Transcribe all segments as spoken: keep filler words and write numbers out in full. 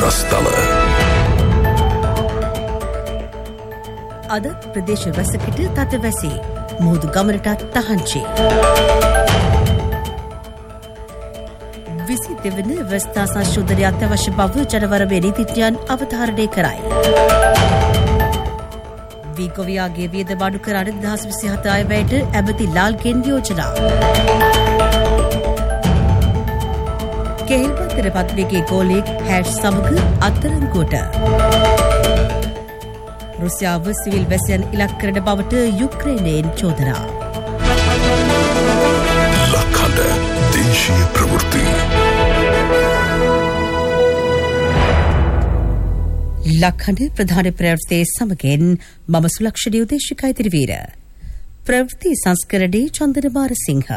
රස්තල අද ප්‍රදේශ වැසකට තද වැසේ මුහුදු ගමනටත් තහංචි. විසි දෙවන ව්‍යවස්ථා සංශෝධනය අත්‍යවශ්‍ය බව ජනවරමේ නීතිඥයන් අවධාරණය කරයි. වීගොවියාගේ වියදම අඩු කරන්න දෙදහස් විසිහත අයවැයට ඇමති ලාල්ගෙන් යෝජනා. කෙහෙල්පත්තර පත්වේගේ ගෝලයෙක් හැෂ් සමග අත්තරංගුවට. රුසියාව සිවිල් වැසියන් ඉලක්ක කරන බවට යුක්‍රේනයෙන් චෝදනා. ලක්හඬ දේශීය ප්‍රවෘත්ති. ලක්හඬ ප්‍රධාන ප්‍රවෘත්තියේ සමගින් මම සුලක්ෂණී උදේශිකා ඉදිරිවීර. ප්‍රවෘත්ති සංස්කරණයේ චන්දන මාරසිංහ.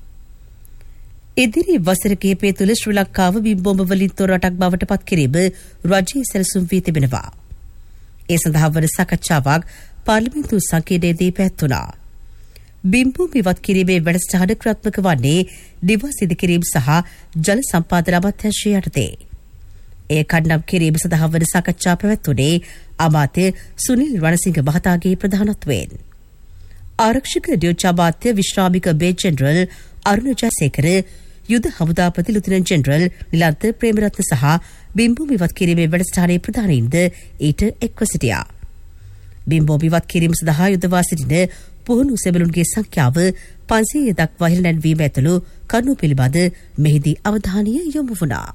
ඉදිරි වසර කිහිපය තුළ ශ්‍රී ලංකාව බිම්බෝම්බ වලින් තොර රටක් බවට පත් කිරීම රජයේ සැලසුම් වී තිබෙනවා. ඒ සඳහා වන සාකච්ඡාවක් පාර්ලිමේන්තු සංකීර්ණයේදී පැවැත්වුණා. බිම්බෝම්බ ඉවත් කිරීමේ වැඩසටහන ක්‍රියාත්මක වන්නේ නිවාස ඉදිකිරීම සහ ජල සම්පාදන අමාත්‍යාංශය යටතේ. ඒ කණ්ඩම් කිරීම සඳහා වන සාකච්ඡා පැවැත්වුණේ අමාත්‍ය සුනිල් රණසිංහ මහතාගේ ප්‍රධානත්වයෙන්. ආරක්ෂක නියෝජ්‍ය අමාත්‍ය විශ්‍රාමික බේ ජෙනරල් අරුණ ජයසේකර, යුද හමුදාපති ලුතිනන්ට් ජෙනරල් නිලන්ත ප්‍රේමරත්න සහ බිම්බෝම්බ ඉවත් කිරීමේ වැඩසටහනේ ප්‍රධානීන්ද ඊට එක්ව සිටියා. බිම්බෝම්බ ඉවත් කිරීම සඳහා යොදවා සිටින පුහුණු සෙබළුන්ගේ සංඛ්‍යාව පන්සීය දක්වා ඉහළ නැංවීම ඇතුළු කරුණු පිළිබඳ මෙහිදී අවධානය යොමු වුණා.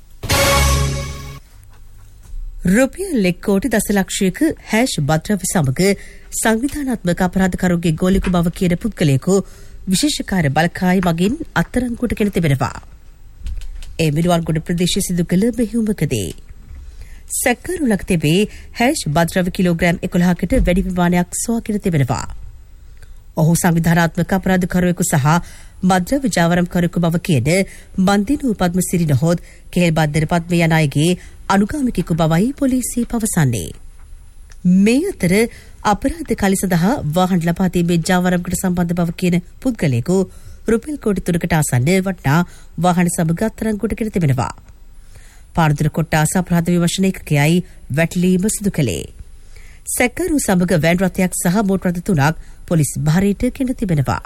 රුපියල් එක් කෝටි දසලක්ෂයක හැෂ් භද්‍රව්‍ය සමග සංවිධානාත්මක අපරාධකරුගේ ගෝලිකු බව කියන පුද්ගලයෙකු විශේෂකාර බලකාය මගින් අත්තරංගුවට ගෙන තිබෙනවා. ඒ මිනුවන්ගොඩ ප්‍රදේශයේ සිදු කළ මෙහෙයුමකදී සැකකරු ළඟ තිබේ හැෂ් භද්‍රව්‍ය කිලෝග්‍රෑම් එකොළහකට වැඩි ප්‍රමාණයක් සොයාගෙන තිබෙනවා. ඔහු සංවිධානාත්මක අපරාධකරුවෙකු සහ මද්‍රව්‍ය ජාවාරම්කරුවෙකු බව කියන මන්දිනු පද්මසිරි නොහොත් කෙහෙල්බද්දර පද්ම යන අයගේ අනුගාමිකෙකු බවයි පොලිසිය පවසන්නේ. මේ අතර අපරාධ කලි සඳහා වාහන ලබා දීමේ ජාවාරම්කට සම්බන්ධ බව කියන පුද්ගලයෙකු රුපියල් කෝටි තුනකට ආසන්න වටනා වාහන සමග අත්අඩංගුවට ගෙන තිබෙනවා. පාරදුර කොට්ටාස අපරාධ විමර්ශන ඒකකයයි වැටලීම සිදු කළේ. සැකකරු සමග වෑන් රථයක් සහ මෝටර් රථ තුනක් පොලිස් භාරයට ගෙන තිබෙනවා.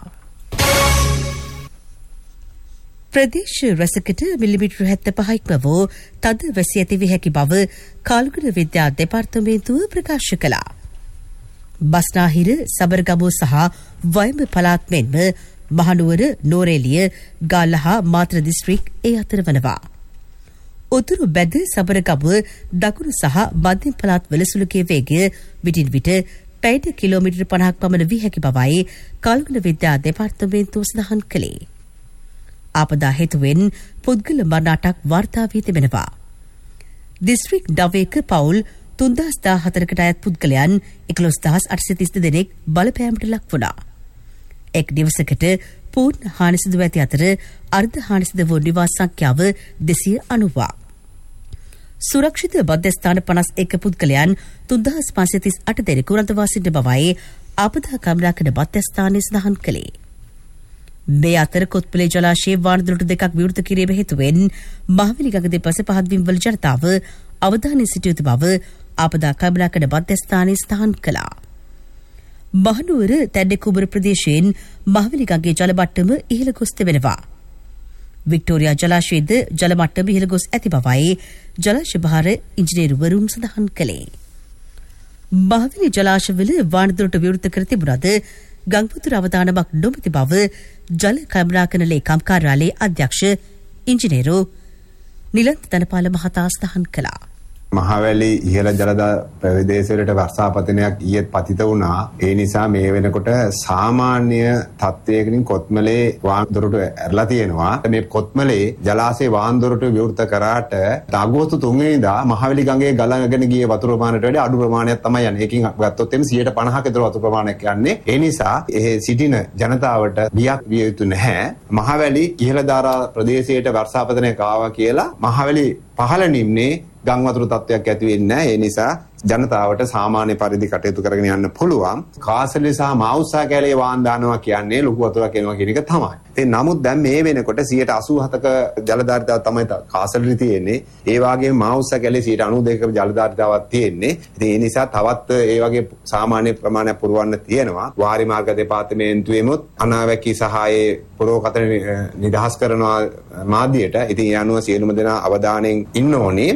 ප්‍රදේශ රැසකට මිලිමීටර හැත්තෑ පහක් වූ තද වැසි ඇතිවිය හැකි බව කාල්ගුණ විද්‍යා දෙපාර්තමේන්තුව ප්‍රකාශ කළා. බස්නාහිර, සබරගමුව සහ වයඹ පළාත් මෙන්ම මහනුවර, නෝරේලිය, ගාල්ල හා මාතර දිස්ත්‍රික් ඒ අතර වනවා. උතුරු බැද සබරගමුව දකුණු සහ මධ්‍යම පළාත් වල සුළුගේ වේගය විටින් විට පැයට කිලෝමීටර පනහක් පමණ වී හැකි බවයි කාල්ගුණ විද්‍යා දෙපාර්තමේන්තුව සඳහන් කළේ. ආපදා හේතුවෙන් පුද්ගල මරණ අටක් වාර්තා වී තිබෙනවා. දිස්ත්‍රික් නවයක පවුල් තුන්දාස් දාහතරකට අයත් පුද්ගලයන් එකොළොස්දාස් අටසිය තිස් දෙනෙක් බලපෑමට ලක් වුණා. එක් දිවසකට පූර්ණ හානි සිදුව ඇති අතර අර්ධ හානි සිදු වූ නිවාස සංඛ්‍යාව දෙසිය අනූවක්. සුරක්ෂිත මධ්‍යස්ථාන පනස් එක පුද්ගලයන් තුන්දාස් පන්සිය තිස් අට දෙනෙකු රඳවා සිටින බවයි ආපදා කළමනාකරන මධ්‍යස්ථානය සඳහන් කළේ. මේ අතර කොත්පලේ ජලාශයේ වානදුරටු දෙකක් විවෘත කිරීම හේතුවෙන් මහවැලි ගඟ දෙපස පහත්වීම් වල ජනතාව අවධානය සිටිය යුතු බව ආපදා කළමනාකරන මධ්‍යස්ථානයේ සඳහන් කළා. මහනුවර තැන්නෙකුඹුර ප්‍රදේශයෙන් මහවැලි ගඟේ ජල මට්ටම ඉහළ ගොස් තිබෙනවා. වික්ටෝරියා ජලාශයේද ජල මට්ටම ඉහළ ගොස් ඇති බවයි ජලාශ භාර ඉංජිනේරුවරුන් සඳහන් කළේ. මහවැලි ජලාශවල වානදුරටු විවෘත කර තිබුණද ගංගපතුර අවදානමක් නොමැති බව ජල කළමනාකරන ලේකම් කාර්යාලයේ අධ්‍යක්ෂ ඉංජිනේරු නිලන්ත ධනපාල මහතා සඳහන් කළා. මහවැලි ඉහළ ජලදා ප්‍රදේශවලට වර්ෂාපතනයක් ඊයේත් පතිත වුණා. ඒ නිසා මේ වෙනකොට සාමාන්‍ය තත්ත්වයකින් කොත්මලේ වාන්දොරටු ඇරලා තියෙනවා. මේ කොත්මලේ ජලාශයේ වාන්දොරටු විවෘත කරාට අගෝස්තු තුන් වෙනිදා මහවැලි ගඟේ ගලගෙන ගිය වතුර ප්‍රමාණයට වඩා අඩු ප්‍රමාණයක් තමයි යන්නේ. ඒකින් ගත්තොත් එimhe සියයට පනහක විතර වතුර ප්‍රමාණයක් යන්නේ. ඒ නිසා එහි සිටින ජනතාවට බියක් විය යුතු නැහැ. මහවැලි ඉහළ ධාරා ප්‍රදේශයට වර්ෂාපතනයක් ආවා කියලා මහවැලි පහළ නිම්නේ ගං වතුර තත්ත්වයක් ඇති වෙන්නේ නැහැ. ඒ නිසා ජනතාවට සාමාන්‍ය පරිදි කටයුතු කරගෙන යන්න පුළුවන්. කාසලේ සහ මාඋස්සා කැලේ වාන් දානවා කියන්නේ ලොකු වතුරක් එනවා කියන එක තමයි. ඉතින් නමුත් දැන් මේ වෙනකොට සියයට අසූහතක ජලධාරිතාවක් තමයි කාසලේ තියෙන්නේ. ඒ වගේම මාඋස්සා කැලේ සියයට අනූදෙකක ජලධාරිතාවක් තියෙන්නේ. ඉතින් ඒ නිසා තවත් ඒ වගේ සාමාන්‍ය ප්‍රමාණයක් පුරවන්න තියෙනවා. වාරි මාර්ග දෙපාර්තමේන්තුවේමුත් අනාවැකි සහායේ පුරවකතන නිදහස් කරනවා මාධ්‍යයට. ඉතින් ඒ අනුව සියලුම දෙනා අවධානයෙන් ඉන්න ඕනේ.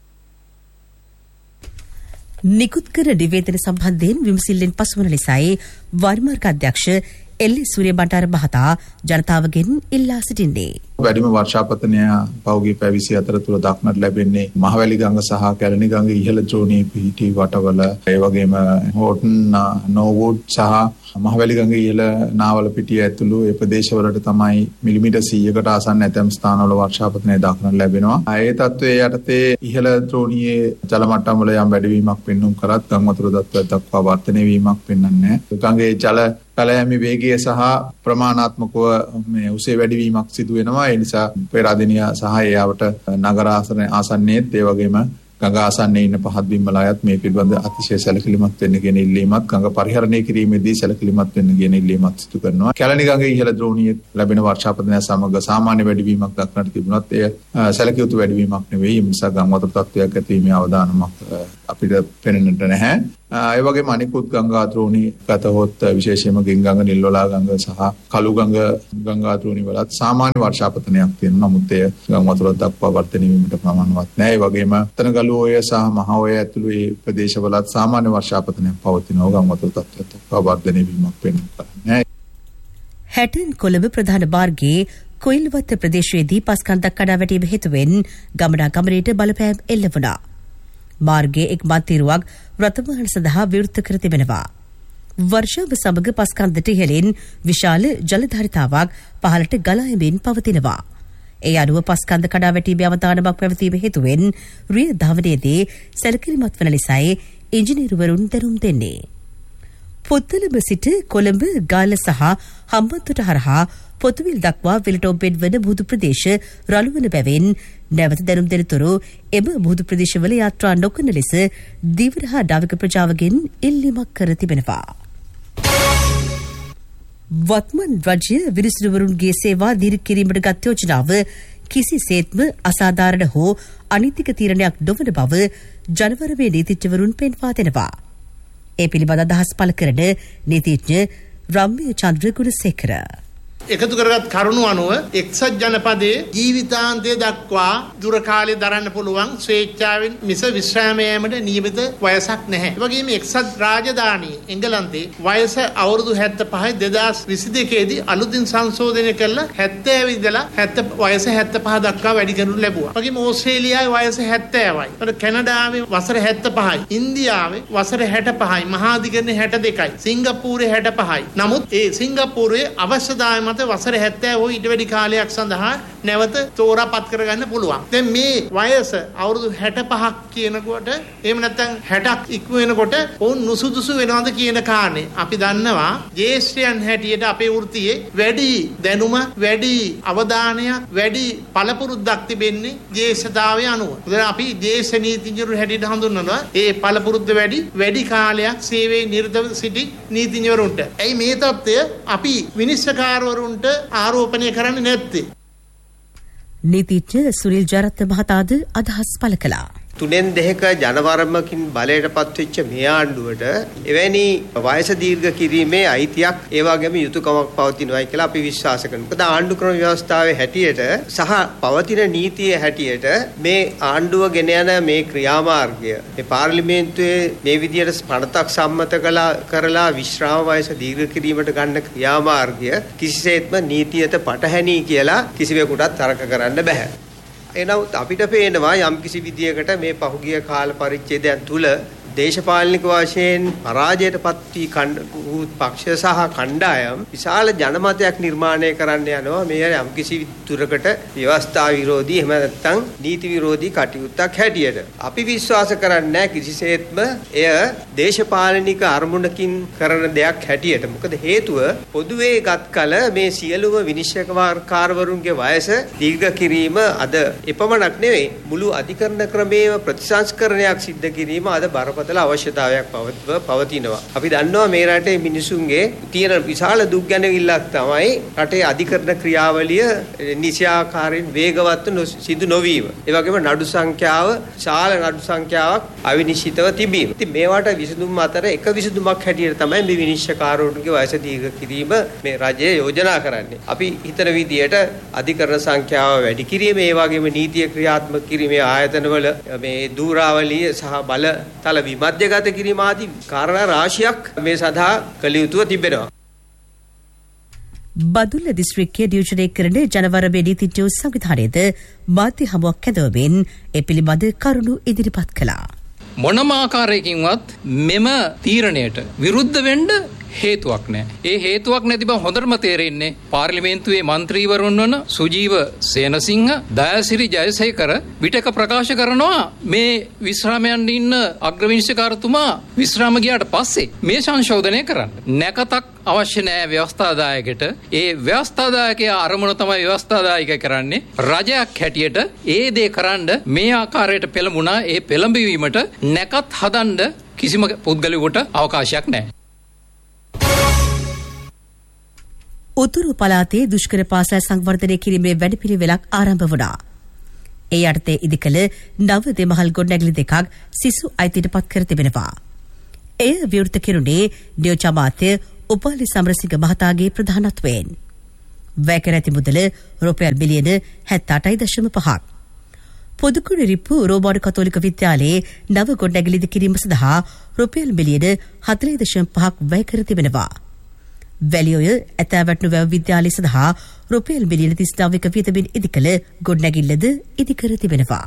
නිකුත් කර නිවේදන සම්බන්ධයෙන් විමසිල්ලෙන් පසුවන ලෙසයි වරිමාර්ග අධ්‍යක්ෂ එල්.ඒ. සූරියබණ්ඩාර මහතා ජනතාවගෙන් ඉල්ලා සිටින්නේ. වැඩිම වර්ෂාපතනය පෞගේ පැවිසි අතරතුර දක්නට ලැබෙන්නේ මහවැලි ගඟ සහ කැලණි ගඟ ඉහළ ද්‍රෝණී පිහිටි වටවල, ඒ වගේම හෝටන්, නෝවුඩ් සහ මහවැලි ගඟ ඉහළ නාවල පිටිය ඇතුළු ඒ ප්‍රදේශවලට තමයි මිලිමීටර් සීයකට ආසන්න ඇතැම් ස්ථානවල වර්ෂාපතනය දක්නට ලැබෙනවා. ඒ තත්ත්වයේ යටතේ ඉහළ ද්‍රෝණියේ ජල මට්ටම් වල යම් වැඩිවීමක් පෙන්නුම් කරත් ගම් වතුර තත්ත්වයක් දක්වා වර්ධනය වීමක් පෙන්වන්නේ නැහැ. ගඟේ ජල පැලෑමි වේගය සහ ප්‍රමාණාත්මකව මේ උසේ වැඩිවීමක් සිදු වෙනවා. ඒ නිසා පෙරාදෙනිය සහ ඒවට නගර ආසන්නයේත් ඒ වගේම ගඟ ආසන්නයේ ඉන්න පහත් බිම්වල අයත් මේ පිළිබඳ අතිශය සැලකිලිමත් වෙන්න කියන ඉල්ලීමත්, ගඟ පරිහරණය කිරීමේදී සැලකිලිමත් වෙන්න කියන ඉල්ලීමත් සිදු කරනවා. කැලණි ගඟේ ඉහළ ද්‍රෝණියේ ලැබෙන වර්ෂාපතනය සමග සාමාන්‍ය වැඩිවීමක් දක්නට තිබුණත් එය සැලකිය යුතු වැඩිවීමක් නෙවෙයි. ඒ නිසා ගම් වතුර තත්ත්වයක් ඇතිවීමේ අවදානමක් අපිට පෙනෙන්නට නැහැ. ඒ වගේම අනිකුත් ගංගා ද්‍රෝණි ගතහොත් විශේෂයෙන්ම ගින්ගඟ, නිල්වලා ගඟ සහ කළු ගඟ ගංගා ද්‍රෝණි වලත් සාමාන්‍ය වර්ෂාපතනයක් තියෙනවා. නමුත් එය ගම් වතුර දක්වා වර්ධනය වීමට ප්‍රමාණවත් නැහැ. ඒ වගේම තනගලු ඔය සහ මහ ඔය ඇතුළු ඒ ප්‍රදේශවලත් සාමාන්‍ය වර්ෂාපතනයක් පවතිනවා. ගම් වතුර තත්ත්වයට දක්වා වර්ධනය වීමක් වෙන්නේ නැහැ. හැටන් කොළඹ ප්‍රධාන මාර්ගයේ කොයිල්වත්ත ප්‍රදේශයේදී පස්කන්දක් කඩා වැටීම හේතුවෙන් ගමනාගමනයට බලපෑම් එල්ල වුණා. මාර්ගයේ එක් මන්තිරුවක් රථවාහන සඳහා විවෘත කර තිබෙනවා. වර්ෂාව සමග පස්කන්දට ඉහළින් විශාල ජලධාරිතාවක් පහළට ගලා එමින් පවතිනවා. ඒ අනුව පස්කන්ද කඩා වැටීමේ අවදානමක් පැවතීම හේතුවෙන් රිය ධාවනයේදී සැලකිලිමත් වන ලෙසයි ඉංජිනේරුවරුන් දැනුම් දෙන්නේ. පොත්තලම සිට කොළඹ, ගාල්ල සහ හම්බන්තොට හරහා පොතුවිල් දක්වා විලටෝපෙන් වන මුහුදු ප්‍රදේශ රළුවන බැවින් නැවත දැනුම් දෙනතුරු එම මුහුදු ප්‍රදේශවල යාත්‍රා නොකරන ලෙස දීවර හා නාවික ප්‍රජාවගෙන් ඉල්ලීමක් කර තිබෙනවා. වත්මන් රජය විනිසුරුවරුන්ගේ සේවා දීර්ඝ කිරීමට ගත් යෝජනාව කිසිසේත්ම අසාධාරණ හෝ අනීතික තීරණයක් නොවන බව ජනවරමේ නීතිඥවරුන් පෙන්වා දෙනවා. ඒ පිළිබඳ අදහස් පළ කරන නීතිඥ රම්‍ය චන්ද්‍ර ගුණසේකර එකතු කරගත් කරුණු අනුව එක්සත් ජනපදයේ ජීවිතාන්තය දක්වා දුර කාලය දරන්න පුළුවන් ස්වේච්ඡාවෙන් මිස විශ්‍රාම යාමට නියමිත වයසක් නැහැ. ඒ වගේම එක්සත් රාජධානී එංගලන්තයේ වයස අවුරුදු හැත්තෑපහයි දෙදාස් විසිදෙකේ දී අලුතින් සංශෝධනය කළා හැත්තෑ ඉඳලා හැත්තෑ වයස හැත්තෑපහ දක්වා වැඩි කරනු ලැබුවා. ඒ වගේම ඕස්ට්‍රේලියාවේ වයස හැත්තෑවයි. ඒතර කැනඩාවේ වසර හැත්තෑපහයි. ඉන්දියාවේ වසර හැටපහයි. මහාධිකරණයේ හැටදෙකයි. සිංගප්පූරුවේ හැටපහයි. නමුත් ඒ සිංගප්පූරුවේ අවශ්‍යතාවය මත වසර හැත්තෑ හෝ ඊට වැඩි කාලයක් සඳහා නැවත තෝරා පත් කරගන්න පුළුවන්. දැන් මේ වයස අවුරුදු හැටපහක් කියනකොට එහෙම නැත්නම් හැටක් ඉක්ම වෙනකොට ඔවුන් නුසුදුසු වෙනවද කියන කාරණේ අපි දන්නවා. ජ්‍යෙෂ්ඨයන් හැටියට අපේ වෘත්තියේ වැඩි දැනුම, වැඩි අවධානය, වැඩි පළපුරුද්දක් තිබෙන්නේ ජ්‍යෙෂ්ඨතාවය අනුව. දැන් අපි ජ්‍යෙෂ්ඨ නීතිඥවරු හැටියට හඳුන්වනවා ඒ පළපුරුද්ද වැඩි වැඩි කාලයක් සේවයේ නිරතව සිටි නීතිඥවරුන්ට. එයි මේ තත්ත්වය අපි විනිශ්චයකාරවරු ආරෝපණය කරන්නේ නැත්තේ. නීතිඥ සුනිල් ජයරත්න මහතාද අදහස් පළ කළා. තුනෙන් දෙක ජනවරමකින් බලයට පත්වෙච්ච මේ ආණ්ඩුවට එවැනි වයස දීර්ඝ කිරීමේ අයිතියක් ඒ වගේම යුතුයකමක් පවතිනවායි කියලා අපි විශ්වාස කරනවා. මොකද ආණ්ඩු ක්‍රම ව්‍යවස්ථාවේ හැටියට සහ පවතින නීතියේ හැටියට මේ ආණ්ඩුව ගෙන යන මේ ක්‍රියාමාර්ගය මේ පාර්ලිමේන්තුවේ මේ විදියට පනතක් සම්මත කළා කරලා විශ්‍රාම වයස දීර්ඝ කිරීමට ගන්න ක්‍රියාමාර්ගය කිසිසේත්ම නීතියට පටහැනි කියලා කිසිවෙකුටත් තර්ක කරන්න බෑ. එනමුත් අපිට පේනවා යම් කිසි විදියකට මේ පහුගිය කාල පරිච්ඡේදයන් තුල දේශපාලනික වශයෙන් පරාජයටපත් වී පක්ෂ සහ කණ්ඩායම් විශාල ජනමතයක් නිර්මාණය කරන්න යනවා මේ යම් කිසි දුරකට ව්‍යවස්ථා විරෝධී එහෙම නැත්නම් නීති විරෝධී කටයුත්තක් හැටියට. අපි විශ්වාස කරන්නේ කිසිසේත්ම එය දේශපාලනික අරමුණකින් කරන දෙයක් හැටියට. මොකද හේතුව පොදුවේ ගත් කල මේ සියලුම විනිශ්චයකාරවරුන්ගේ වයස දීර්ඝ කිරීම අද එපමණක් නෙවෙයි මුළු අධිකරණ ක්‍රමයේම ප්‍රතිසංස්කරණයක් සිද්ධ කිරීම අද බරපතල බරපතල අවශ්‍යතාවයක් පවතිනවා. අපි දන්නවා මේ රටේ මිනිසුන්ගේ තියෙන විශාල දුක් ගැනවිල්ලක් තමයි රටේ අධිකරණ ක්‍රියාවලිය නිසියාකාරයෙන් වේගවත් සිදු නොවීම. ඒ වගේම නඩු සංඛ්‍යාව විශාල නඩු සංඛ්‍යාවක් අවිනිශ්චිතව තිබීම. ඉතින් මේවට විසඳුම් අතර එක විසඳුමක් හැටියට තමයි මේ විනිශ්චයකාරවරුන්ගේ වයස දීර්ඝ කිරීම මේ රජය යෝජනා කරන්නේ. අපි හිතන විදියට අධිකරණ සංඛ්‍යාව වැඩි කිරීම, ඒ වගේම නීතිය ක්‍රියාත්මක කිරීමේ ආයතනවල මේ දූරාවලිය සහ බලතල විමධ්‍යගත කිරීම ආදී කාරණා රාශියක් මේ සඳහා කළ යුතුව තිබෙනවා. බදුල්ල දිස්ත්‍රික්කයේ නියෝජනය කරන ජනවරමේ නීතිඥ සංවිධානයේද මාධ්‍ය හමුවක් ඇදවමින් ඒ පිළිබඳ කරුණු ඉදිරිපත් කළා. මොනම ආකාරයකින්වත් මෙම තීරණයට විරුද්ධ වෙන්න හේතුවක් නැහැ. ඒ හේතුවක් නැති බව හොඳටම තේරෙන්නේ පාර්ලිමේන්තුවේ മന്ത്രിවරුන් වන සුජීව සේනසිංහ, දයාසිරි ජයසේකර විටක ප්‍රකාශ කරනවා මේ විශ්‍රාමයන් ඉන්න අග්‍රවිනිශ්චයකාරතුමා විශ්‍රාම ගියාට පස්සේ මේ සංශෝධනය කරන්න. නැකතක් අවශ්‍ය නැහැ ව්‍යවස්ථාදායකට. ඒ ව්‍යවස්ථාදායකයා අරමුණ තමයි ව්‍යවස්ථාදායක කරන්නේ. රජයක් හැටියට ඒ දේ කරන්න මේ ආකාරයට පෙළඹුණා. ඒ පෙළඹවීමට නැකත් හදන්න කිසිම පුද්ගලයෙකුට අවකාශයක් නැහැ. උතුරු පළාතේ දුෂ්කර පාසල් සංවර්ධනය කිරීමේ වැඩපිළිවෙලක් ආරම්භ වුණා. ඒ යටතේ ඉදිකළ නව දෙමහල් ගොඩනැගිලි දෙකක් සිසු අයිතියට පත් කර තිබෙනවා. එය විවෘත කෙරුණේ නියෝජ්‍ය අමාත්‍ය උපාලි සමරසිංහ මහතාගේ ප්‍රධානත්වයෙන්. වැය කර ඇති මුදල රුපියල් බිලියන හැත්තෑ අටයි දශම පහක්. පොදුකුණු රිප්පු රෝබෝඩ් කතෝලික විද්‍යාලයේ නව ගොඩනැගිලි ඉදි කිරීම සඳහා රුපියල් බිලියන හතළිස් දශම පහක් වැය කර තිබෙනවා. වැලිඔය ඇතෑවැට්නු වැව විද්‍යාලය සඳහා රුපියල් බිලියන තිස් නවයක වියදමින් ඉදිකළ ගොඩනැගිල්ලද ඉදිකර තිබෙනවා.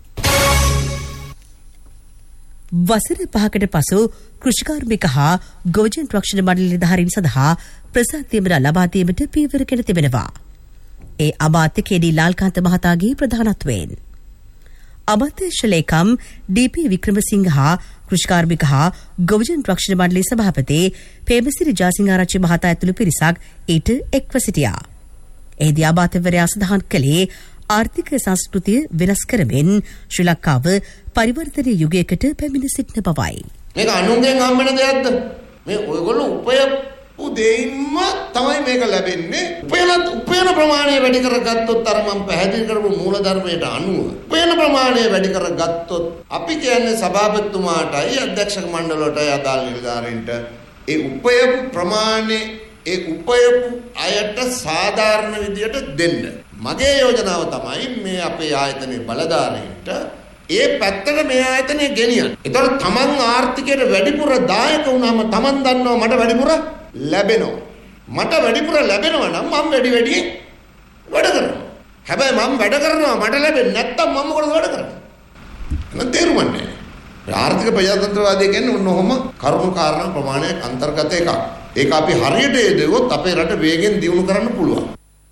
වසර පහකට පසු කෘෂිකාර්මික හා ගෝජන් රක්ෂණ මණ්ඩල නිලධාරීන් සඳහා ප්‍රසාදීමන ලබා දීමට පියවර ගෙන තිබෙනවා. ඒ අමාත්‍ය කේ.ඩී. ලාල්කාන්ත මහතාගේ ප්‍රධානත්වයෙන්. අමාත්‍ය ශලේකම් ඩී.පී. වික්‍රමසිංහ හා කෘෂිකාර්මික හා ගොවිජන රක්ෂණ මණ්ඩලයේ සභාපති පේමසිරි ජාසිංහාරච්චි මහතා ඇතුළු පිරිසක් ඊට එක්ව සිටියා. එහිදී අමාත්‍යවරයා සඳහන් කළේ ආර්ථික සංස්කෘතිය වෙනස් කරමින් ශ්‍රී ලංකාව පරිවර්තන යුගයකට පැමිණ සිටින බවයි. මේක අනුන්ගෙන් හම්බෙන දෙයක්ද? මේ ඔයගොල්ලෝ උපයපු දෙයින්ම තමයි මේක ලැබෙන්නේ. උපයන උපයන ප්‍රමාණය වැඩි කරගත්තොත් අර මම පැහැදිලි කරපු මූලධර්මයට අනුව උපයන ප්‍රමාණය වැඩි කරගත්තොත් අපි කියන්නේ සභාපතිතුමාටයි අධ්‍යක්ෂක මණ්ඩලයටයි අදාළ නිලධාරීන්ට ඒ උපයපු ප්‍රමාණය ඒ උපයපු අයට සාධාරණ විදියට දෙන්න. මගේ යෝජනාව තමයි මේ අපේ ආයතනයේ බලධාරීන්ට ඒ පැත්තට මේ ආයතනය ගෙනියන්න. ඒතකොට තමන් ආර්ථිකයට වැඩිපුර දායක වුණාම තමන් දන්නවා මට වැඩිපුර ලැබෙනවා. මට වැඩිපුර ලැබෙනවා නම් මම වැඩි වැඩි වැඩ කරනවා. හැබැයි මම වැඩ කරනවා මට ලැබෙන්නේ නැත්තම් මම මොකටද වැඩ කරන්නේ? එහෙනම් තේරුම්න්නේ. ආර්ථික ප්‍රජාතන්ත්‍රවාදය කියන්නේ ඔන්න ඔහොම කරුණු කාරණා ප්‍රමාණයක් අන්තර්ගත එකක්. ඒක අපි හරියට යෙදුවොත් අපේ රට වේගෙන් දියුණු කරන්න පුළුවන්.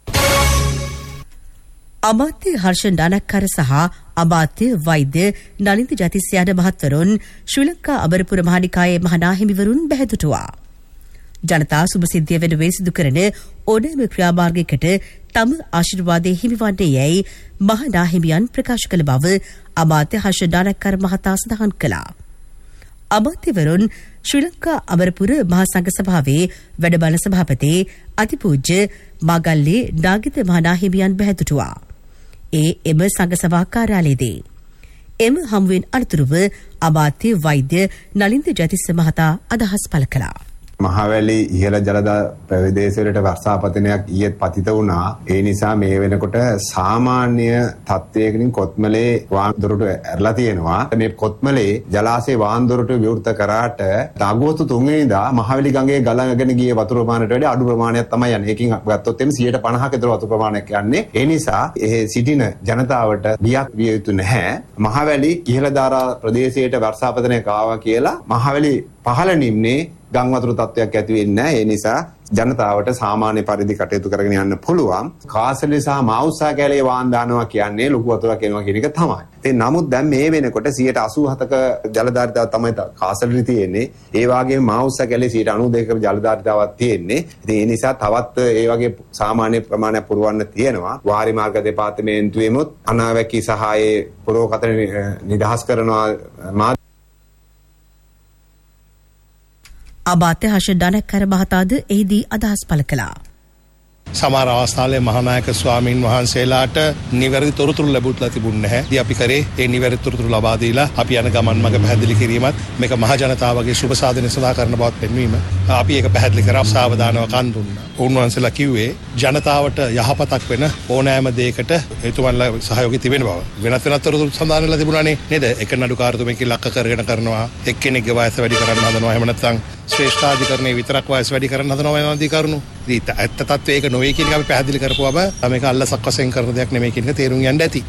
අමාත්‍ය හර්ෂ නානක්කර සහ අමාත්‍ය වෛද්‍ය නලින්ද ජතිස්යාන මහත්වරුන් ශ්‍රී ලංකා අමරපුර මහනිකායේ මහනාහිමිවරුන් බැහැදුටුවා. ජනතා සුභසිද්ධිය වෙනුවෙන් සිදු කරන ඕනෑම ක්‍රියාමාර්ගයකට තම ආශිර්වාදය හිමිවන්නේ යැයි මහනාහිමියන් ප්‍රකාශ කළ බව අමාත්‍ය හර්ෂ නානක්කර මහතා සඳහන් කළා. අමාත්‍යවරුන් ශ්‍රී ලංකා අමරපුර මහා සංඝ සභාවේ වැඩබල සභාපති අතිපූජ්‍ය මාගල්ලේ නාගිත මහනාහිමියන් බැහැදුටුවා. ඒ එම සංඝ සභා කාර්යාලයේදී එම හමුවෙන් අනතුරුව අමාත්‍ය වෛද්‍ය නලින්ද ජතිස්ස මහතා අදහස් පළ කළා. මහවැලි ඉහළ ජලදා ප්‍රදේශවලට වර්ෂාපතනයක් ඊයේත් පතිත වුණා. ඒ නිසා මේ වෙනකොට සාමාන්‍ය තත්ත්වයකින් කොත්මලේ වාන්දොරට ඇරලා තියෙනවා. මේ කොත්මලේ ජලාශය වාන්දොරට විවෘත කරාට අගෝස්තු තුන් වෙනිදා මහවැලි ගඟේ ගලගෙන ගිය වතුර ප්‍රමාණයට වඩා අඩු ප්‍රමාණයක් තමයි යන්නේ. ඒකින් ගත්තොත් එන්නේ සියයට පනහක විතර වතුර ප්‍රමාණයක් යන්නේ. ඒ නිසා එහි සිටින ජනතාවට බියක් විය යුතු නැහැ. මහවැලි ඉහළ ධාරා ප්‍රදේශයට වර්ෂාපතනයක් ආවා කියලා මහවැලි පහළ නිම්නේ ගම් වතුර තත්ත්වයක් ඇති වෙන්නේ නැහැ. ඒ නිසා ජනතාවට සාමාන්‍ය පරිදි කටයුතු කරගෙන යන්න පුළුවන්. කාසලේ සහ මාඋස්සා කැලේ වාන් දානවා කියන්නේ ලොකු වතුරක් එනවා කියන එක තමයි. ඉතින් නමුත් දැන් මේ වෙනකොට සියයට අසූ හතක ජලධාරිතාවක් තමයි කාසලේ තියෙන්නේ. ඒ වගේම මාඋස්සා කැලේ සියයට අනූ දෙකක ජලධාරිතාවක් තියෙන්නේ. ඉතින් ඒ නිසා තවත් ඒ වගේ සාමාන්‍ය ප්‍රමාණයක් පුරවන්න තියෙනවා. වාරි මාර්ග දෙපාර්තමේන්තුවේමුත් අනාවැකි සහ ඒ පුරවකතන නිදහස් කරනවා. අබාත්‍ය හර්ෂ ඩනකර මහතාද එහිදී අදහස් පළ කළා. සමහර අවස්ථාවල මහානායක ස්වාමීන් වහන්සේලාට නිවැරදි තොරතුරු ලැබුත්ලා තිබුණ නැහැ. ඉතින් අපි කරේ ඒ නිවැරදි තොරතුරු ලබා දීලා අපි යන ගමන් මඟ පැහැදිලි කිරීමත් මේක මහ ජනතාවගේ සුබ සාධනය සඳහා කරන බවත් පෙන්වීම අපි ඒක පැහැදිලි කරා සාවධානව කන් දුන්නා. උන්වහන්සේලා කිව්වේ ජනතාවට යහපතක් වෙන ඕනෑම දෙයකට එතුමන්ලා සහයෝගය තිබෙන බව. වෙනත් වෙනත් තොරතුරු සඳහන් වෙලා තිබුණානේ නේද? එක නඩුකාරතුමෙක් ලක්ක කරගෙන කරනවා, එක්කෙනෙක්ගේ වයස වැඩි කරන්න හදනවා, එහෙම නැත්නම් ශ්‍රේෂ්ඨාධිකරණයේ විතරක් වයස වැඩි කරන්න හදනවා වෙන අධිකරණු. ඉතින් ඇත්ත තත්ත්වය ඒක නොවේ කියන එක අපි පැහැදිලි කරපුවම මේක අල්ලසක් වශයෙන් කරන දෙයක් නෙමෙයි කියන එක තේරුම් ගන්න ඇති.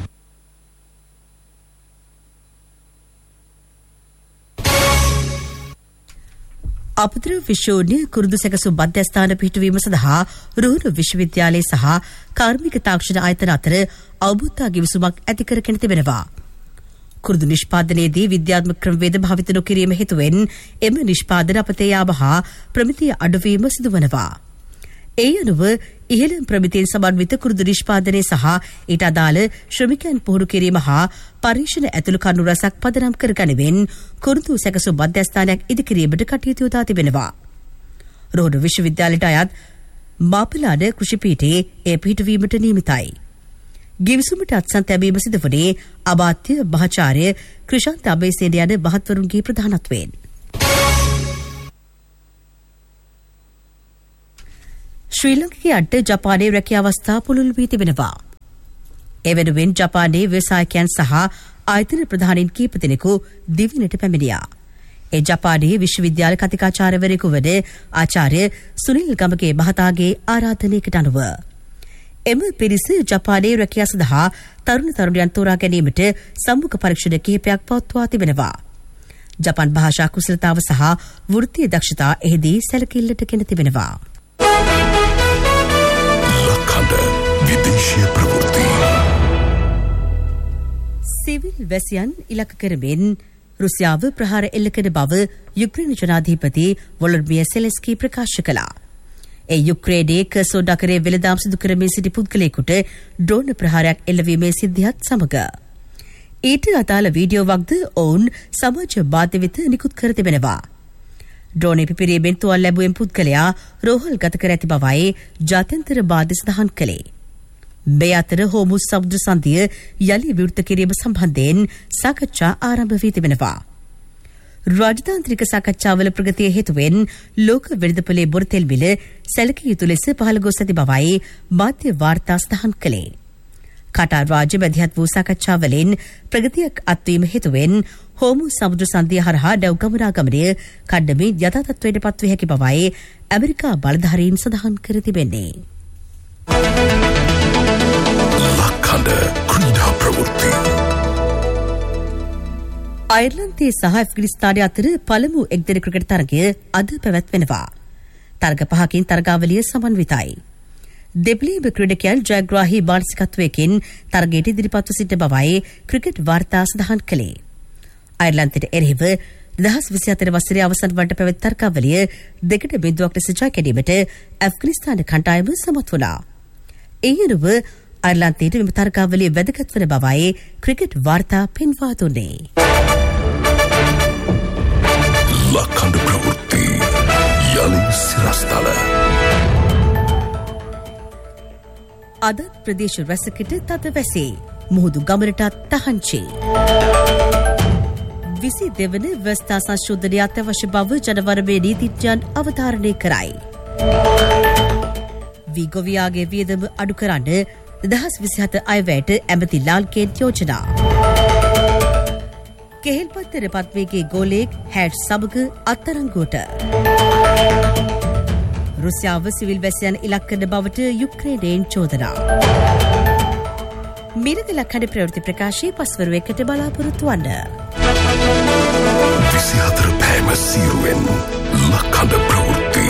අපද්‍රව්‍ය ශූන්‍ය කුරුදු සැකසුම් මධ්‍යස්ථාන පිහිටුවීම සඳහා රුහුණු විශ්වවිද්‍යාලය සහ කාර්මික තාක්ෂණ ආයතන අතර අවබෝධ ගිවිසුමක් ඇති කරගෙන තිබෙනවා. කුරුදු නිෂ්පාදනයේදී විද්‍යාත්මක ක්‍රමවේද භාවිත නොකිරීම හේතුවෙන් එම නිෂ්පාදන අපතේ යාම හා ප්‍රමිතිය අඩුවීම සිදුවනවා. ඒ අනුව ඉහළ ප්‍රමිතියෙන් සමන්විත කුරුදු නිෂ්පාදනය සහ ඊට අදාළ ශ්‍රමිකයන් පුහුණු කිරීම හා පරීක්ෂණ ඇතුළු කරුණු රසක් පදනම් කරගනිමින් කුරුදු සැකසුම් මධ්‍යස්ථානයක් ඉදිකිරීමට කටයුතු යොදා තිබෙනවා. රුහුණු විශ්වවිද්‍යාලයට අයත් මාපලාඩ කෘෂිපීඨයේ එය පිහිටුවීමට නියමිතයි. ගිවිසුමට අත්සන් තැබීම සිදුවුණේ අමාත්‍ය මහාචාර්ය ක්‍රිෂාන්ත අබේසේන යන මහත්වරුන්ගේ ප්‍රධානත්වයෙන්. ශ්‍රී ලංකිකයන්ට ජපානයේ රැකියා අවස්ථා පුළුල් වී තිබෙනවා. එවෙනුවෙන් ජපානයේ ව්‍යවසායකයන් සහ ආයතන ප්‍රධානීන් කීප දෙනෙකු දිවයිනට පැමිණියා. ඒ ජපානයේ විශ්වවිද්‍යාල කතිකාචාර්යවරයෙකු වන ආචාර්ය සුනිල් ගමගේ මහතාගේ ආරාධනයකට අනුව එම පිරිස ජපානයේ රැකියා සඳහා තරුණ තරුණියන් තෝරා ගැනීමට සම්මුඛ පරීක්ෂණ කිහිපයක් පවත්වා තිබෙනවා. ජපාන් භාෂා කුසලතාව සහ වෘත්තීය දක්ෂතා එහිදී සැලකිල්ලට ගෙන තිබෙනවා. ලක්හඬ විදේශීය ප්‍රවෘත්ති. සිවිල් වැසියන් ඉලක්ක කරමින් රුසියාව ප්‍රහාර එල්ල කරන බව යුක්‍රේන ජනාධිපති වොලොඩිමිර් සෙලෙන්ස්කී ප්‍රකාශ කළා. ඒ යුක්‍රේනයේ කර්සෝ නගරයේ වෙළඳාම් සිදු කරමින් සිටි පුද්ගලයෙකුට ඩ්‍රෝන ප්‍රහාරයක් එල්ලවීමේ සිද්ධියත් සමග ඊට අදාළ වීඩියෝවක්ද ඔවුන් සමාජ මාධ්‍ය වෙත නිකුත් කර තිබෙනවා. ඩ්‍රෝනේ පිපිරීමෙන් තුවාල ලැබුවෙන් පුද්ගලයා රෝහල් ගත කර ඇති බවයි ජාත්‍යන්තර මාධ්‍ය සඳහන් කළේ. මේ අතර හෝමුස් සමුද්‍ර සන්ධිය යලි විවෘත කිරීම සම්බන්ධයෙන් සාකච්ඡා ආරම්භ වී තිබෙනවා. රාජතාන්ත්‍රික සාකච්ඡාවල ප්‍රගතිය හේතුවෙන් ලෝක වෙළඳපොලේ බොරතෙල් මිල සැලකිය යුතු ලෙස පහළ ගොස් ඇති බවයි මාධ්‍ය වාර්තා සඳහන් කළේ. කටාර් රාජ්‍ය මැදිහත් වූ සාකච්ඡාවලින් ප්‍රගතියක් අත්වීම හේතුවෙන් හෝමුස් සමුද්‍ර සන්ධිය හරහා නැව් ගමනාගමනය කඩමින් යථා තත්ත්වයට පත්විය හැකි බවයි ඇමරිකා බලධාරීන් සඳහන් කර තිබෙන්නේ. ලක්හඬ ක්‍රීඩා ප්‍රවෘත්ති. අයර්ලන්තයේ සහ ඇෆ්ගනිස්තානය අතර පළමු එක්දින ක්‍රිකට් තරගය අද පැවැත්වෙනවා. තරග පහකින් තරගාවලිය සමන්විතයි. දෙප්ලීම ක්‍රීඩකයන් ජයග්‍රාහී මානසිකත්වයකින් තරගයට ඉදිරිපත්ව සිටින බවයි ක්‍රිකට් වාර්තා සඳහන් කළේ. අයර්ලන්තයට එරෙහිව දෙදහස් විසිහතර වසරේ අවසන් වනට පැවැත් තරගාවලිය දෙකට බිඳුවක් ලෙස ජය ගැනීමට ඇෆ්ගනිස්තාන කණ්ඩායම සමත් වුණා. ඒ අනුව අයර්ලන්තයට මෙම තරගාවලිය වැදගත් වන බවයි ක්‍රිකට් වාර්තා පෙන්වා දුන්නේ. ලක්හඬ ප්‍රවෘත්ති යලි සිරස්තල. අදත් ප්‍රදේශ රැසකට තද වැසේ මුහුදු ගමනටත් තහංචි. විසි දෙවන ව්‍යවස්ථා සංශෝධනය අත්‍යවශ්‍ය බව ජනවරමේ නීතිඥයන් අවධාරණය කරයි. වීගොවියාගේ වියදම අඩු කරන්න දෙදහස් විසිහත අයවැයට ඇමති ලාල්කේන් යෝජනා. කෙහෙල්පත්තර පත්වේගේ ගෝලෙක් හැඩ් සමග අත්තරංගුවට. රුසියාව සිවිල් වැසියන් ඉලක්ක කරන බවට යුක්‍රේනයෙන් චෝදනා. මිරද ලක්හඬ ප්‍රවෘත්ති ප්‍රකාශයේ පස්වරුවකට බලාපොරොත්තු වන්න. විසිහතර පෑම සීරුවෙන් ලක්හඬ ප්‍රවෘත්ති.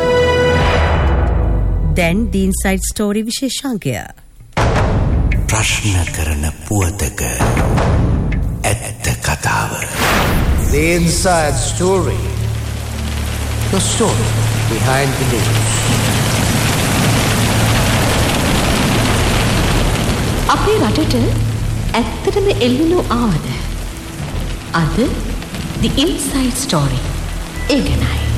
දැන් දී ඉන්සයිඩ් ස්ටෝරි විශේෂාංගය. ප්‍රශ්න කරන පුවතක ඇත්ත කතාව. The Inside Story. The story behind the news. අපේ රටට ඇත්තටම එල්ලුණු ආවද? අද The Inside Story. ඒ ගැනයි.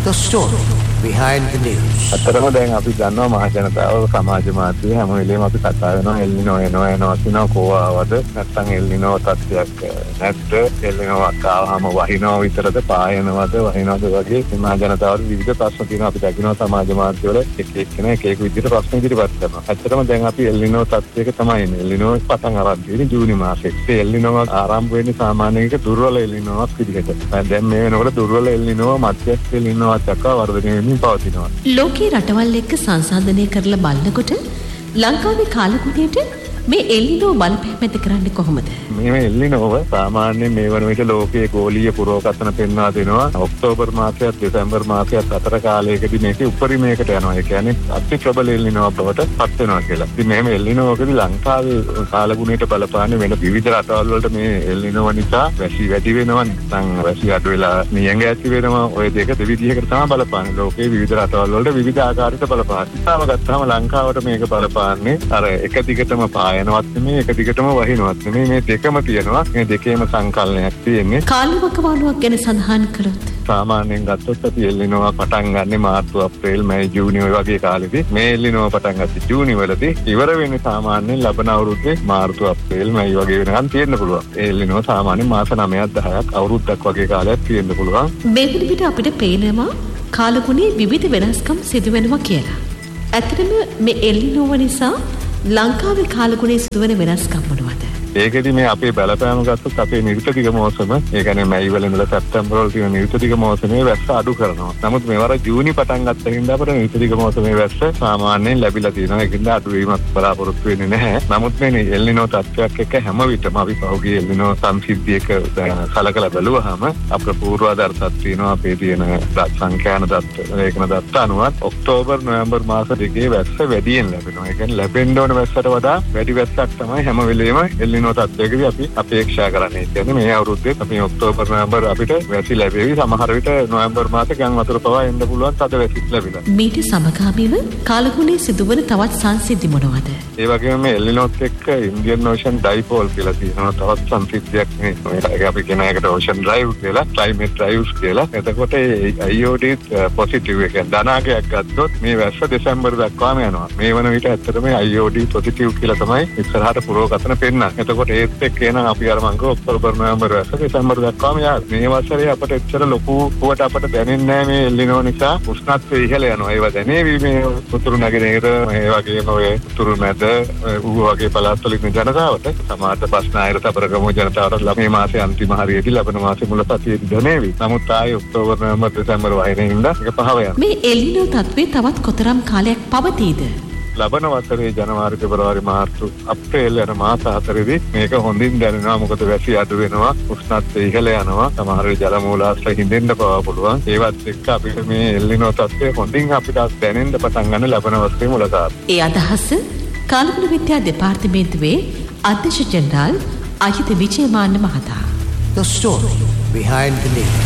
The story behind the news. අතරම දැන් අපි දන්නවා මහ ජනතාව සමාජ මාධ්‍ය හැම වෙලේම අපි කතා වෙනවා එල්නිනෝ එනවා එනවා කියනවා කොහොමද නැත්නම් එල්නිනෝ තත්ත්වයක් නැද්ද එල්නිනෝ ආවම වහිනවා විතරද පායනවද වහිනවද වගේ මහ ජනතාවට විවිධ ප්‍රශ්න තියෙනවා අපි දකිනවා සමාජ මාධ්‍ය වල එක එක්කෙනා එක එක විදිහට ප්‍රශ්න ඉදිරිපත් කරනවා. ඇත්තටම දැන් අපි එල්නිනෝ තත්ත්වයක තමයි ඉන්නේ. එල්නිනෝ පටන් අරන් තියෙන්නේ ජූනි මාසෙත්. ඒ එල්නිනෝ ආරම්භ වෙන්නේ සාමාන්‍යයෙන් දුර්වල එල්නිනෝක් විදිහට. දැන් මේ වෙනකොට දුර්වල එල්නිනෝ මධ්‍යස්ථ එල්නිනෝ දක්වා වර්ධනය වෙමින් පවතිනවා. ලෝකේ රටවල් එක්ක සංසන්දනය කරලා බලනකොට ලංකාවේ කාලගුණයට මේ එල්නිනෝ බලපෑම ඇති කරන්නේ කොහොමද? මේ එල්නිනෝව සාමාන්‍යයෙන් මේ වන විට ලෝකයේ ගෝලීය පුරෝකථන පෙන්වා දෙනවා. ඔක්තෝබර් මාසයත් දෙසැම්බර් මාසයත් අතර කාලයකදී මේකේ උපරිමයකට යනවා. ඒ කියන්නේ අති ප්‍රබල එල්නිනෝ බවට පත් වෙනවා කියලා. ඉතින් මෙහෙම එල්නිනෝකදී ලංකාවේ කාලගුණයට බලපාන වෙන විවිධ රටවල් වලට මේ එල්නිනෝ නිසා වැසි වැඩි වෙනවා නැත්නම් වැසි අඩු වෙලා නියඟ ඇති වෙනවා. ඔය දෙක දෙවිදිහකට තමයි බලපාන්නේ. ලෝකයේ විවිධ රටවල් වලට විවිධ ආකාරයකට බලපානවා. ඉතාලම ගත්තාම ලංකාවට මේක බලපාන්නේ අර එක දිගටම යනවත් නෙමෙයි එක දිගටම වහිනවත් නෙමෙයි මේ දෙකම තියෙනවා. මේ දෙකේම සංකල්පයක් තියෙන්නේ. කාලවකවානුවක් ගැන සඳහන් කළොත් සාමාන්‍යයෙන් ගත්තොත් අපි එල්නිනෝව පටන් ගන්නෙ මාර්තු අප්‍රේල් මැයි ජූනි ඔය වගේ කාලෙදී. මේ එල්නිනෝව පටන් ගත්තේ ජූනි වලදී. ඉවර වෙන්නේ සාමාන්‍යයෙන් ලබන අවුරුද්දේ මාර්තු අප්‍රේල් මැයි වගේ වෙනකන් තියෙන්න පුළුවන්. ඒ එල්නිනෝව සාමාන්‍යයෙන් මාස නවයක් දහයක් අවුරුද්දක් වගේ කාලයක් තියෙන්න පුළුවන්. මේ විදිහට අපිට පේනවා කාලගුණේ විවිධ වෙනස්කම් සිදු වෙනවා කියලා. ඇත්තටම මේ එල්නිනෝව නිසා ලංකාවේ කාලගුණේ සිදුවෙන වෙනස්කම් මොනවද? ඒකෙදි මේ අපේ බලපෑම ගත්තොත් අපේ නිර්තදිග මෝසම ඒ කියන්නේ මැයි වල ඉඳලා සැප්තැම්බර් වල තියෙන නිර්තදිග මෝසමේ වැස්ස අඩු කරනවා. නමුත් මේවර ජූනි පටන් ගත්ත හින්දා අපිට නිර්තදිග මෝසමේ වැස්ස සාමාන්‍යයෙන් ලැබිලා තියෙනවා. ඒකින්ද අඩු වීමක් බලාපොරොත්තු වෙන්නේ නැහැ. නමුත් මේ එල්නිනෝ තත්ත්වයක් එක්ක හැම විටම අපි පහුගිය එල්නිනෝ සංසිද්ධියක සලකලා බලුවාම අපේ පූර්වාදර්ශත් තියෙනවා. අපේ තියෙන සංඛ්‍යාන දත්ත ලේඛන දත්ත අනුව ඔක්තෝබර් නොවැම්බර් මාස දෙකේ වැස්ස වැඩියෙන් ලැබෙනවා. ඒ කියන්නේ ලැබෙන්න ඕන වැස්සට වඩා වැඩි වැස්සක් තමයි හැම වෙලේම එල්නිනෝ තත්ත්වයකදී අපි අපේක්ෂා කරන්නේ. කියන්නේ මේ අවුරුද්දේ අපි ඔක්තෝබර් නොවැම්බර් අපිට වැසි ලැබෙවි. සමහර විට නොවැම්බර් මාසේ ගම් වතුර පවා එන්න පුළුවන් තද වැසිත් ලැබිලා. මීට සමගාමීව කාලගුණේ සිදුවන තවත් සංසිද්ධි මොනවද? ඒ වගේම මේ එල්නිනෝත් එක්ක ඉන්දියන් ඕෂන් ඩයිපෝල් කියලා තියෙනවා තවත් සංසිද්ධියක් මේ. ඒක අපි කියන එකට ඕෂන් ඩ්‍රයිව් කියලා, ක්ලයිමේට් ඩ්‍රයිව්ස් කියලා. එතකොට ඒ අයිఓඩි පොසිටිව් එක ධනාගයක් ගත්තොත් මේ වැස්ස දෙසැම්බර් දක්වාම යනවා. මේ වන විට ඇත්තටම අයිஓඩි පොසිටිව් කියලා තමයි ඉස්සරහට පුරෝගතන පෙන්නන්නේ. එතකොට ඒත් එක්ක එන අපි අර මං කිව්ව ඔක්තෝබර් නොවැම්බර් වැස්ස දෙසැම්බර් දක්වාම යනවා. මේ වසරේ අපිට එච්චර ලොකු පුවට අපිට දැනෙන්නේ නැහැ මේ එල්නිනෝ නිසා. උෂ්ණත්වය ඉහළ යනවා. ඒව දැනේවි මේ උතුරු නැගෙනහිර ඒ වගේම ඔය උතුරු මැද ඌ වගේ පළාත් වලින් ජනතාවට සමාජ ප්‍රශ්නායර තබරගම ජනතාවට මේ මාසේ අන්තිම හරියේදී ලබන මාසේ මුල සතියේදී දැනේවි. නමුත් ආයේ ඔක්තෝබර් නොවැම්බර් දෙසැම්බර් වහින හින්දා ඒක පහව යනවා. මේ එල්නිනෝ තත්ත්වය තවත් කොතරම් කාලයක් පවතීද? ලබන වසරේ ජනවාරි පෙබරවාරි මාර්තු අප්‍රේල් යන මාස හතරේදී මේක හොඳින් දැනෙනවා. මොකද වැසි අඩු වෙනවා, උෂ්ණත්වය ඉහළ යනවා, සමහර වෙලාවට ජල මූලාශ්‍ර හිඳෙන්න පවා පුළුවන්. ඒවත් එක්ක අපිට මේ එල්නිනෝ තත්ත්වය හොඳින් අපිට දැනෙන්න පටන් ගන්න ලබන වසරේ මුලකාර. ඒ අදහස කාලගුණ විද්‍යා දෙපාර්තමේන්තුවේ අධ්‍යක්ෂ ජෙනරාල් අජිත විජේමාන්න මහතා. The story behind the news.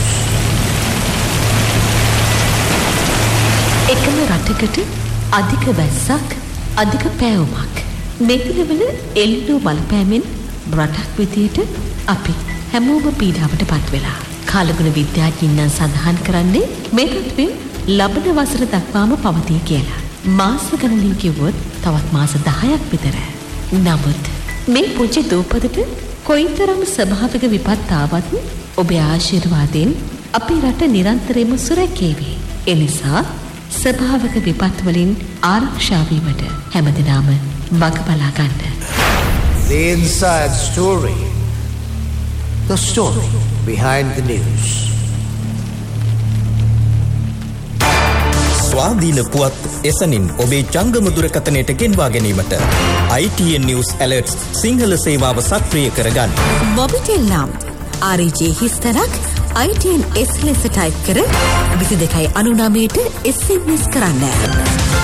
එකම රටකට අධික වැස්සක්, අධික පැවුමක්. මේ දිනවල එල්නිනෝ බලපෑමෙන් රටක් විදියට අපි හැමෝම පීඩාවට පත් වෙලා. කාලගුණ විද්‍යාඥයින් සඳහන් කරන්නේ මේ තත්ත්වය ලබන වසර දක්වාම පවතී කියලා. මාස ගණනින් කිව්වොත් තවත් මාස දහයක් විතර. නමුත් මේ පුංචි දූපතට කොයිතරම් ස්වභාවික විපත් ආවත් ඔබේ ආශිර්වාදයෙන් අපේ රට නිරන්තරයෙන්ම සුරැකේවි. එනිසා ස්වභාවික විපත් වලින් ආරක්ෂා වීමට හැමදෙනාම වග බලා ගන්න. The inside story. The story behind the news. ස්වාධීන පුවත් එසනින් ඔබේ ජංගම දුරකථනයට ගෙන්වා ගැනීමට I T N News Alerts Sinhala සේවාව සක්‍රිය කරගන්න. මොබිටෙල් නම් R J හිස්තරක් I T N S ලෙස ටයිප් කර විසි දෙකයි අනු නවයට S M S කරන්න.